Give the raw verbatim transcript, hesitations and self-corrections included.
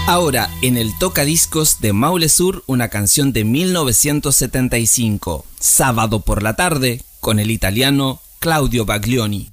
Ahora, en el tocadiscos de Maule Sur, una canción de mil novecientos setenta y cinco, Sábado por la tarde, con el italiano Claudio Baglioni.